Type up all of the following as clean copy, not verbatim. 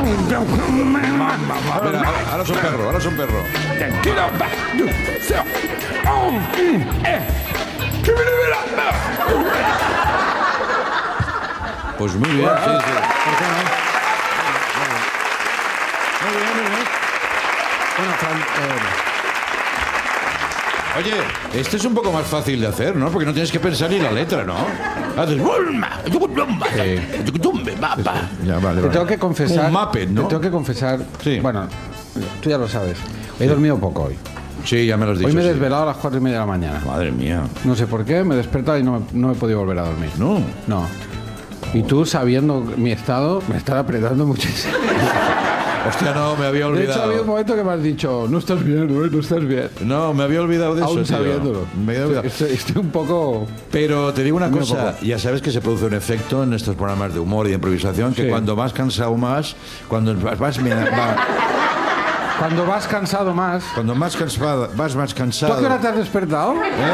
Ahora son perro. Pues muy bien, sí. ¿Por qué no? Muy bien. Bueno, Fran, Oye, este es un poco más fácil de hacer, ¿no? Porque no tienes que pensar ni la letra, ¿no? Haces... Ya, vale. te tengo que confesar... Un Muppet, ¿no? Te tengo que confesar... Sí. Bueno, tú ya lo sabes. He dormido poco hoy. Sí, ya me lo has dicho. Hoy me he sí. desvelado a las 4:30 de la mañana. Madre mía. No sé por qué, me he despertado y no he podido volver a dormir. No. No. Y tú, sabiendo mi estado, me estás apretando muchísimo. Hostia, no, me había De olvidado. hecho, había un momento que me has dicho, no estás bien, no estás bien. No, me había olvidado de eso, Aún tío. sabiéndolo. Me había olvidado. Estoy un poco... Pero te digo una Muy cosa, poco. ya sabes que se produce un efecto en estos programas de humor y de improvisación, que Sí. cuando vas cansado más, cuando vas más cansado más... cansado, vas más ¿Tú a cansado. qué hora te has despertado?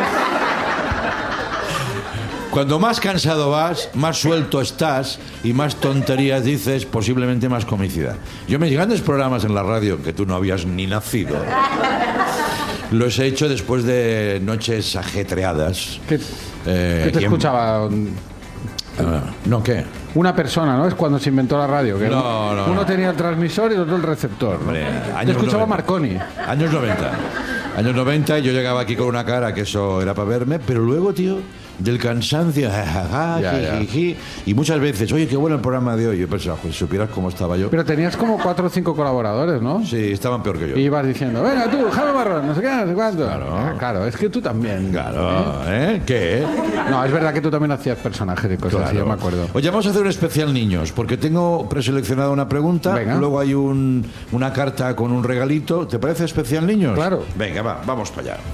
Cuando más cansado vas, más suelto estás y más tonterías dices, posiblemente más comicidad. Yo mis grandes programas en la radio, que tú no habías ni nacido, los he hecho después de noches ajetreadas. ¿Qué te ¿quién? escuchaba? ¿No qué? Una persona, ¿no? Es cuando se inventó la radio. Que No. uno tenía el transmisor y el otro el receptor. ¿no? Hombre, Te años escuchaba 90. Marconi. Años 90. Años 90 y yo llegaba aquí con una cara que eso era para verme, pero luego, tío, del cansancio, jiji, y muchas veces, oye, qué bueno el programa de hoy. Yo pensaba, pues si supieras cómo estaba yo. Pero tenías como 4 o 5 colaboradores, ¿no? Sí, estaban peor que yo. Y ibas diciendo, venga tú, Jaime Marrón, no sé qué, no sé cuánto. Claro. Claro, es que tú también. Claro, ¿eh? ¿Qué? No, es verdad que tú también hacías personajes y cosas así, yo me acuerdo. Oye, vamos a hacer un especial niños, porque tengo preseleccionada una pregunta, Venga. luego hay una carta con un regalito. ¿Te parece especial niños? Claro. Venga, vamos para allá.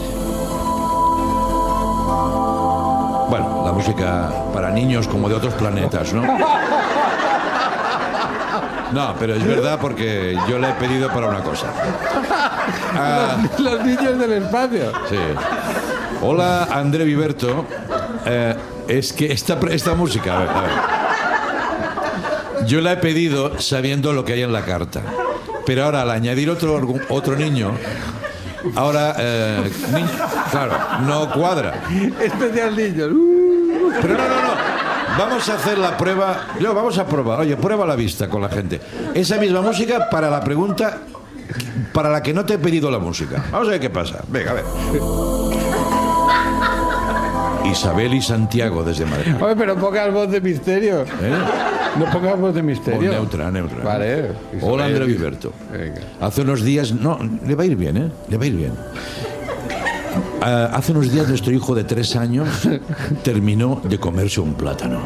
Bueno, la música para niños como de otros planetas, ¿no? No, pero es verdad porque yo la he pedido para una cosa. Los niños del espacio. Sí. Hola, André Viverto. Es que esta música, a ver. Yo la he pedido sabiendo lo que hay en la carta. Pero ahora, al añadir otro niño, ahora, claro, no cuadra. Especial niños. Pero no. Vamos a hacer la prueba. Vamos a probar. Oye, prueba la vista con la gente. Esa misma música para la pregunta para la que no te he pedido la música. Vamos a ver qué pasa. Venga, a ver. Isabel y Santiago desde Madrid. Oye, pero pongas voz de misterio. No pongas voz de misterio. Neutra. Vale. Hola, André Viverto. Venga. Hace unos días... No, le va a ir bien, ¿eh? Le va a ir bien. Hace unos días nuestro hijo de 3 años terminó de comerse un plátano.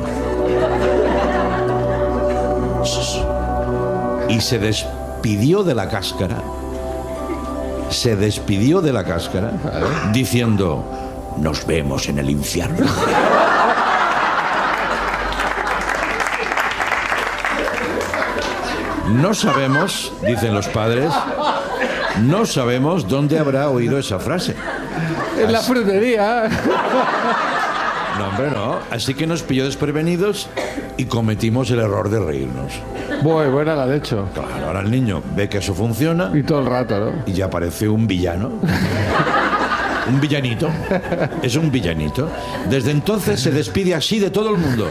Y se despidió de la cáscara. Diciendo, nos vemos en el infierno. No sabemos, dicen los padres, no sabemos dónde habrá oído esa frase. En la frutería. No, hombre, no. Así que nos pilló desprevenidos y cometimos el error de reírnos. Buena la de hecho. Claro, ahora el niño ve que eso funciona Y todo el rato, ¿no? y ya parece un villano. Un villanito. Es un villanito. Desde entonces se despide así de todo el mundo.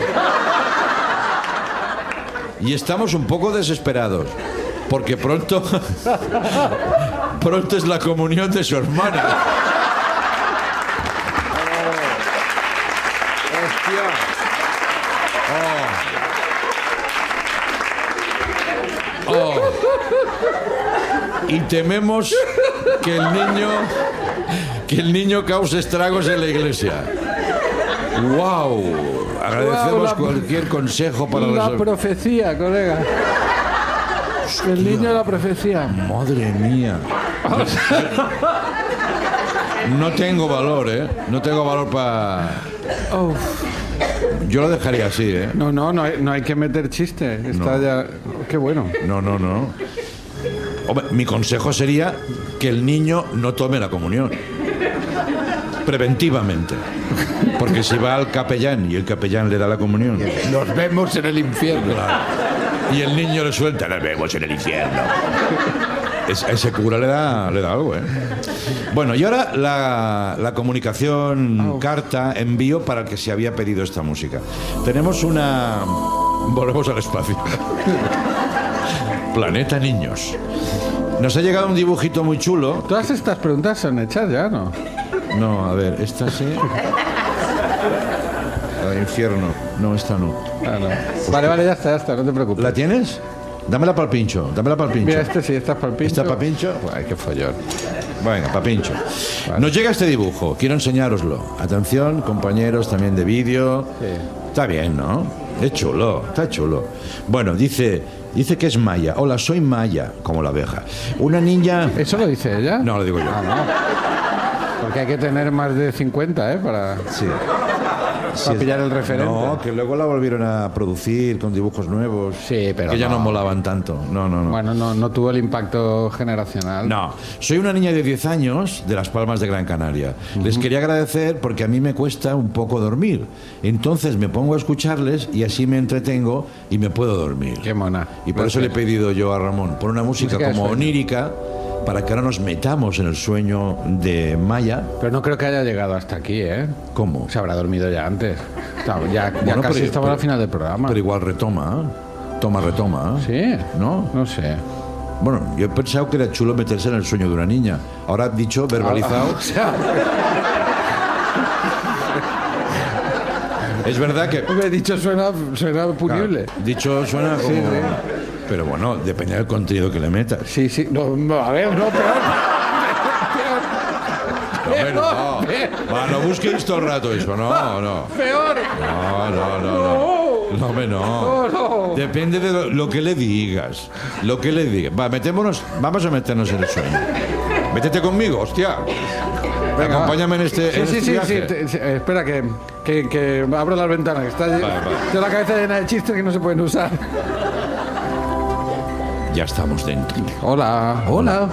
Y estamos un poco desesperados. Porque pronto es la comunión de su hermana. Y tememos que el niño cause estragos en la iglesia. ¡Wow! Agradecemos cualquier consejo para La resolver. profecía, colega. El niño de la profecía. Madre mía. No tengo valor, ¿eh? No tengo valor para... Yo lo dejaría así, ¿eh? No hay que meter chiste. Está ya... Qué bueno. No. Hombre, mi consejo sería que el niño no tome la comunión. preventivamente. Porque si va al capellán y el capellán le da la comunión, Nos vemos en el infierno. y el niño le suelta, nos vemos en el infierno. A ese cura le da algo, ¿eh? Bueno, y ahora la comunicación, carta, envío para el que se había pedido esta música. Tenemos una... Volvemos al espacio. Planeta Niños. Nos ha llegado un dibujito muy chulo. Todas estas preguntas son hechas ya, ¿no? No, a ver, esta sí. La de infierno. No, esta no. Ah, no. Vale, ya está, no te preocupes. ¿La tienes? Dámela para el pincho. Mira, este sí, esta es para el pincho. ¿Esta para pincho? Ay, qué follón. Venga, para pincho. Vale. Nos llega este dibujo. Quiero enseñároslo. Atención, compañeros también de vídeo. Sí. Está bien, ¿no? Es chulo, está chulo. Bueno, dice que es Maya. Hola, soy Maya, como la abeja. Una niña... ¿Eso lo dice ella? No, lo digo yo. Ah, no. Porque hay que tener más de 50, para pillar el referente. No, que luego la volvieron a producir con dibujos nuevos. Sí, pero que ya no. no molaban tanto. No. Bueno, no tuvo el impacto generacional. No, soy una niña de 10 años de Las Palmas de Gran Canaria. Les quería agradecer porque a mí me cuesta un poco dormir. Entonces me pongo a escucharles y así me entretengo y me puedo dormir. Qué mona. Y por eso le he pedido yo a Ramón, por una música Música de como sueño. onírica, para que ahora nos metamos en el sueño de Maya. Pero no creo que haya llegado hasta aquí, ¿eh? ¿Cómo? Se habrá dormido ya antes. Ya Bueno, casi pero- estaba pero- al final del programa. Pero igual retoma, retoma. ¿Sí? ¿No? No sé. Bueno, yo he pensado que era chulo meterse en el sueño de una niña. Ahora dicho, verbalizado. O sea, Es verdad que... me he dicho suena punible. Claro, dicho suena como... Sí. Pero bueno, depende del contenido que le metas. Sí. No, a ver, no, peor. Hombre, no. Va, no busquéis todo el rato eso, no. Peor. No, hombre, no. No. Depende de lo que le digas. Va, vamos a meternos en el sueño. Métete conmigo, hostia. Venga, Acompáñame en este, Sí. viaje. Espera, que abro las ventanas. Que está Vale. tengo la cabeza llena de chistes que no se pueden usar. Ya estamos dentro. Hola,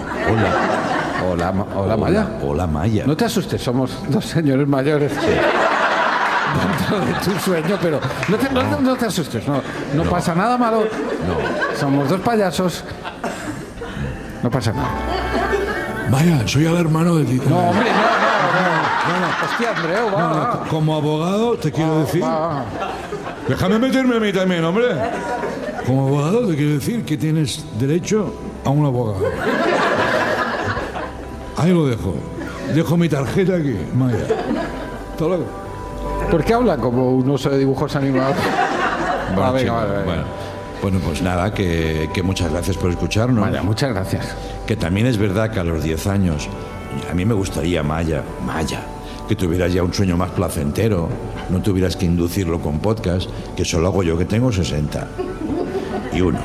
Maya. Hola, Maya. No te asustes, somos dos señores mayores. Dentro de tu sueño, pero no te asustes, no pasa nada malo. No. Somos dos payasos. No pasa nada. Maya, soy el hermano de Tito. No, hombre, no. Hostia, Andreu, va. Como abogado, te quiero decir. Va. Déjame meterme a mí también, hombre. Como abogado, te quiero decir que tienes derecho a un abogado. Ahí lo dejo. Dejo mi tarjeta aquí, Maya. Hasta luego. ¿Por qué habla como un oso de dibujos animados? Bueno, Venga, chicos, vale. bueno, pues nada, que muchas gracias por escucharnos. Vaya, muchas gracias. Que también es verdad que a los 10 años, a mí me gustaría, Maya, que tuvieras ya un sueño más placentero, no tuvieras que inducirlo con podcast, que solo hago yo, que tengo 61.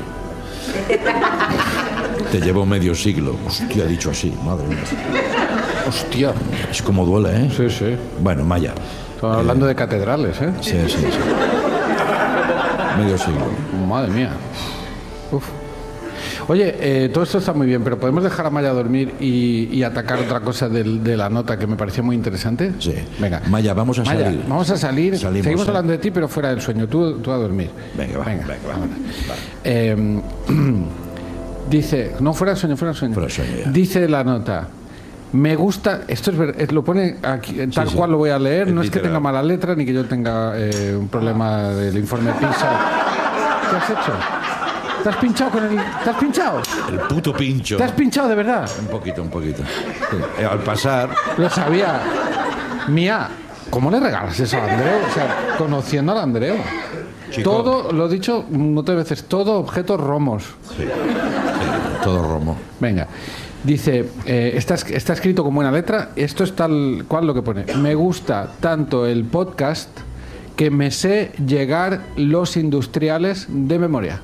Te llevo medio siglo. Hostia, dicho así, madre mía. Hostia. Es como duele, ¿eh? Sí. Bueno, Maya. Estamos hablando de catedrales, ¿eh? Sí. Medio siglo. Madre mía. Uf. Oye, todo esto está muy bien, pero ¿podemos dejar a Maya dormir y atacar otra cosa de la nota que me pareció muy interesante? Sí. Venga. Maya, vamos a Maya, salir. vamos a salir. Salimos, Seguimos ¿eh? hablando de ti, pero fuera del sueño. Tú a dormir. Venga, va. Dice, no, fuera del sueño. Fuera del sueño, ya. Dice la nota. Me gusta, esto es verdad, lo pone aquí, tal Sí. cual lo voy a leer, no es que Literal. tenga mala letra ni que yo tenga un problema del informe PISA. ¿Qué has hecho? ¿Te has pinchado con el...? ¿Te has pinchado? El puto pincho. ¿Te has pinchado de verdad? Un poquito. Sí. Al pasar, Lo sabía. Mía, ¿cómo le regalas eso a Andreu? O sea, conociendo al Andreu. Chico. Todo, lo he dicho muchas veces, todo objetos romos. sí, todo romo. Venga. Dice, está escrito con buena letra, esto es tal cual lo que pone. Me gusta tanto el podcast que me sé llegar los industriales de memoria.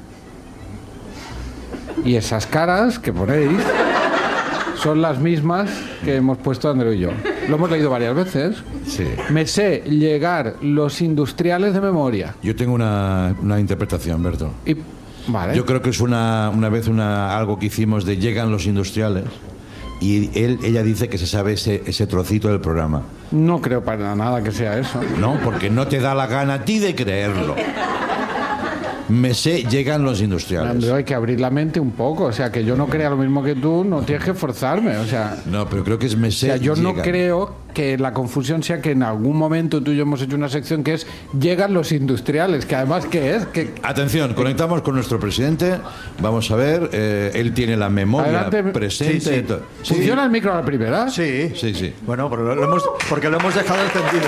Y esas caras que ponéis son las mismas que hemos puesto Andreu y yo. Lo hemos leído varias veces. Sí. Me sé llegar los industriales de memoria. Yo tengo una interpretación, Berto. Y, vale. Yo creo que es una vez algo que hicimos de llegan los industriales, y ella dice que se sabe ese trocito del programa. No creo para nada que sea eso. No, porque no te da la gana a ti de creerlo. Me sé, llegan los industriales. Andreu, hay que abrir la mente un poco. O sea, que yo no crea lo mismo que tú, no tienes que forzarme. O sea, No, pero creo que es me o sé. sea, yo no llegan. creo que la confusión sea que en algún momento tú y yo hemos hecho una sección que es llegan los industriales, que además ¿qué es? Que Atención, conectamos con nuestro presidente. Vamos a ver, él tiene la memoria Adelante. presente. Sí, sí. Sí. ¿Funciona el micro a la primera? Sí. Sí, sí. Bueno, pero porque lo hemos dejado encendido.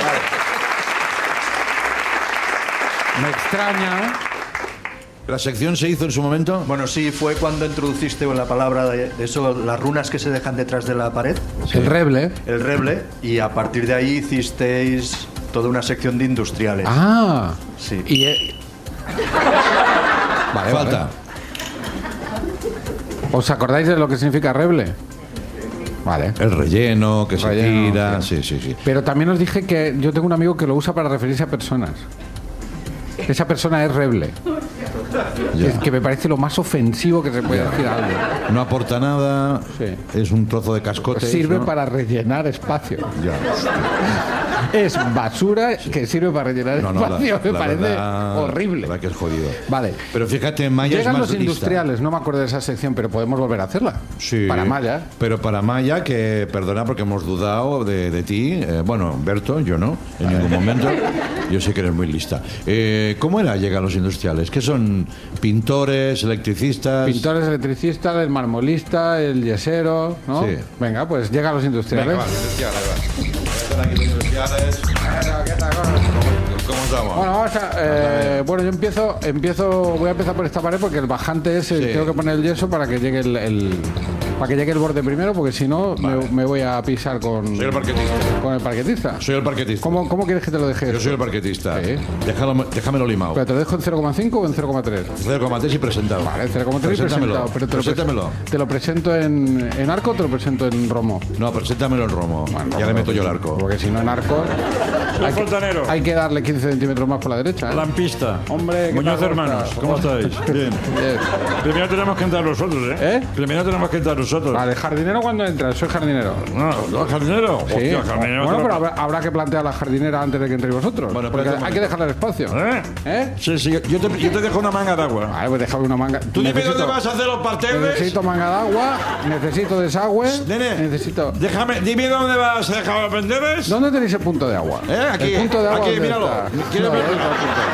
Me extraña. ¿La sección se hizo en su momento? Bueno, sí, fue cuando introduciste la palabra de eso, las runas que se dejan detrás de la pared, El reble. el reble, y a partir de ahí hicisteis toda una sección de industriales. Ah. Sí. Y, vale, Falta. vale. ¿Os acordáis de lo que significa reble? Vale. El relleno, que Relleno, se tira. sí. Sí. Pero también os dije que yo tengo un amigo que lo usa para referirse a personas. Esa persona es reble. Ya. Es que me parece lo más ofensivo que se puede decir a alguien. No aporta nada. Sí. Es un trozo de cascote. Sirve ¿no? para rellenar espacio. Ya. Es basura que sirve para rellenar No, espacio. Me la parece verdad, horrible. La verdad que es jodido. Vale. Pero fíjate, Maya Llegan es más los lista. industriales, no me acuerdo de esa sección, pero podemos volver a hacerla. Sí. Para Maya. Pero para Maya, que perdona porque hemos dudado de ti. Bueno, Berto, yo no, en ningún momento. Yo sé que eres muy lista. ¿Cómo era llegan los industriales? ¿Qué son? ¿Pintores, electricistas? Pintores, electricistas, el marmolista, el yesero, ¿no? Sí. Venga, pues llegan los industriales. Venga, vale, industriales, va. Aquí los industriales. ¿Cómo estamos? Bueno, vamos a, bueno, yo voy a empezar por esta pared porque el bajante es, Sí. tengo que poner el yeso para que llegue para que llegue el borde primero, porque si no me voy a pisar con Soy el parquetista. con el parquetista. Soy el parquetista. ¿Cómo quieres que te lo deje? Yo esto? soy el parquetista. Sí. Déjamelo limado. ¿Pero te lo dejo en 0,5 o en 0,3? 0,3 y presentado. Vale, 0,3 y Preséntamelo. presentado. Pero Preséntamelo. ¿te lo presento en arco o te lo presento en romo? No, preséntamelo en romo. Ya le meto yo el arco. Porque si no en arco Soy fontanero, hay que darle 15 centímetros más por la derecha. ¿eh? lampista. Hombre, ¿qué Muñoz tal, hermanos, Oscar? ¿cómo estáis? Bien. Bien. Primero tenemos que entrar nosotros, ¿eh? ¿Eh? Primero tenemos que entrar nosotros. Vale, jardinero cuando entras, soy jardinero. No, jardinero. Sí. Hostia, jardinero. Bueno, te pero lo- habrá que plantear la jardinera antes de que entréis vosotros. Bueno, porque espérate un hay que dejarle el espacio. ¿Eh? ¿Eh? Sí, sí, yo te dejo una manga de agua. Vale, pues déjame una manga. ¿Tú dime dónde vas a hacer los parterres? Necesito manga de agua, necesito desagüe, Nene. necesito... Dime dónde vas a dejar los parterres. ¿Dónde tenéis el punto de agua? Aquí, El punto de agua, aquí, ¿dónde míralo. está? ¿Quieres No, ver? no,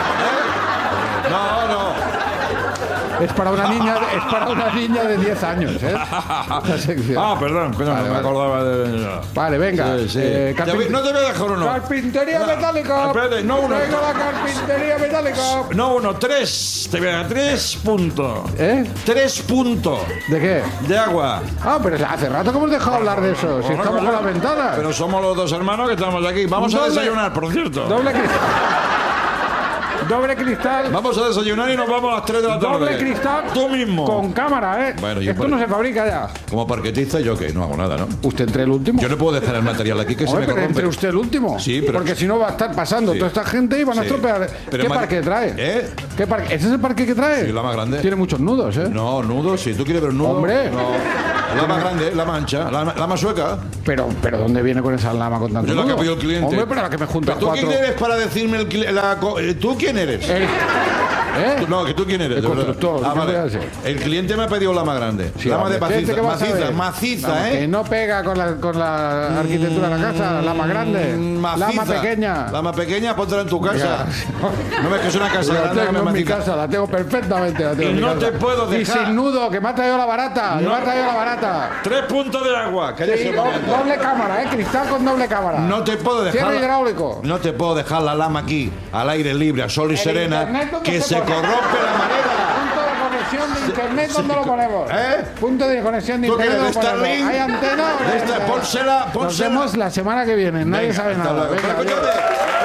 No. es para una niña de 10 años, ¿eh? La sección. Ah, perdón, Vale, no me vale. acordaba de. Vale, venga. Sí, sí. No te voy a dejar uno. Carpintería metálica. espérate, no uno. Traigo la carpintería metálica. No, uno, 3. Te voy a dar 3 puntos. ¿Eh? 3 puntos ¿De qué? de agua. Ah, pero hace rato que hemos dejado hablar de eso. Si estamos con las ventanas. Pero somos los dos hermanos que estamos aquí. Vamos a Doble- desayunar, por cierto. Doble cristal. Doble cristal. Vamos a desayunar y nos vamos a las 3 de la tarde. Doble cristal. Tú mismo. Con cámara, ¿eh? Bueno, yo Esto por- no se fabrica ya. Como parquetista, yo que no hago nada, ¿no? ¿Usted entre el último? Yo no puedo dejar el material aquí que se Oye, me pero corrompe. entre usted el último. Sí, pero- Porque si no va a estar pasando Sí. toda esta gente y van a Sí. estropear. Pero ¿Qué ma- parque trae? ¿Eh? ¿Qué parque? ¿Ese es el parque que trae? Sí, la más grande. Tiene muchos nudos, ¿eh? No, nudo, si tú quieres ver un nudo. Hombre. No. La más grande, la mancha, la más sueca. Pero ¿dónde viene con esa lama con tanto Yo la que nudo? pidió el cliente. Hombre, pero la que me junta ¿Pero tú cuatro... quién eres para decirme ¿Tú quién eres? ¿Eh? No, que tú quién eres. El de verdad. constructor, Ah, ¿qué vale. voy a hacer? El cliente me ha pedido la más grande. Sí, lama hombre, de ¿este qué vas a maciza, ver? maciza, Vamos, ¿eh? Que no pega con la arquitectura de la casa, lama grande, Maciza. lama pequeña. Lama pequeña, póntela en tu casa. Ya. No ves que es una casa La grande, tengo en mi maciza. casa, la tengo perfectamente. La tengo Y en mi no casa. te puedo Y dejar. sin nudo, que me ha traído la barata. Que No. me ha traído la barata. 3 puntos de agua. Sí, Cállese un momento. doble cámara, cristal con doble cámara. No te puedo dejar. Cierre hidráulico. No te puedo dejar la lama aquí, al aire libre, a sol y serena, internet, ¿dónde que se se pone? corrompe la madera. Punto de conexión de internet, ¿dónde lo ponemos? ¿Eh? Punto de conexión de ¿Tú internet, quieres de ¿dónde lo ponemos? Starlink? ¿Hay antena o no hay De esta- antena? pónsela, Nos pónsela. vemos la semana que viene. Nadie Venga, sabe hasta nada. luego. Venga, Pero, adiós. escúchate.